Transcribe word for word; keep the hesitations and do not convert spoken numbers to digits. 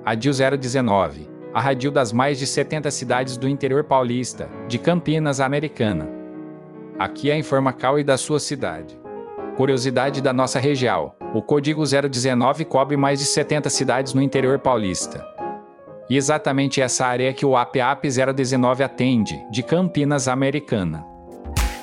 A D I L zero dezenove, a Radil das mais de setenta cidades do interior paulista, de Campinas, Americana. Aqui é a Informacal e da sua cidade. Curiosidade da nossa região, o código zero dezenove cobre mais de setenta cidades no interior paulista. E exatamente essa área que o A P A P zero dezenove atende, de Campinas, Americana.